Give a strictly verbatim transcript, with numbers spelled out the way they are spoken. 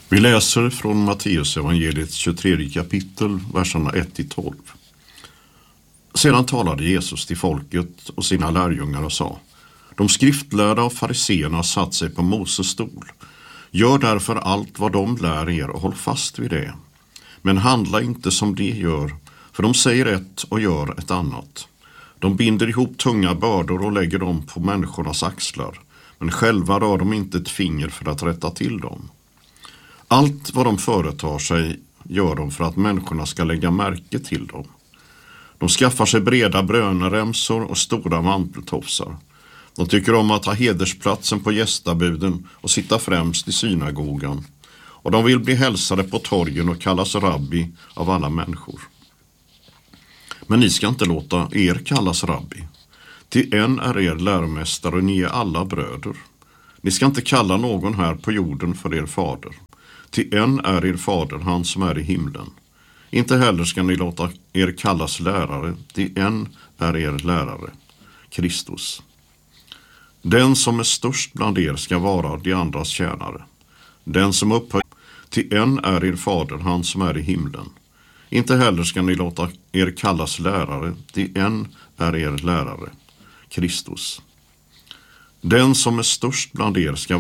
Vi läser från Matteus evangeliets tjugotredje kapitel, verserna ett till tolv. Sedan talade Jesus till folket och sina lärjungar och sa: De skriftlärda och fariseerna har satt sig på Moses stol. Gör därför allt vad de lär er och håll fast vid det. Men handla inte som de gör, för de säger ett och gör ett annat. De binder ihop tunga bördor och lägger dem på människornas axlar, men själva rör de inte ett finger för att rätta till dem. Allt vad de företar sig gör de för att människorna ska lägga märke till dem. De skaffar sig breda bröneremsor och stora manteltofsar. De tycker om att ha hedersplatsen på gästabuden och sitta främst i synagogan. Och de vill bli hälsade på torgen och kallas rabbi av alla människor. Men ni ska inte låta er kallas rabbi. Till en är er lärmästare och ni är alla bröder. Ni ska inte kalla någon här på jorden för er fader. Till en är er fader, han som är i himlen. Inte heller ska ni låta er kallas lärare. Till en är er lärare, Kristus. Den som är störst bland er ska vara de andras tjänare. Den som upphöj till en är er fader, han som är i himlen. Inte heller ska ni låta er kallas lärare. Till en är er lärare, Kristus. Den som är störst bland er ska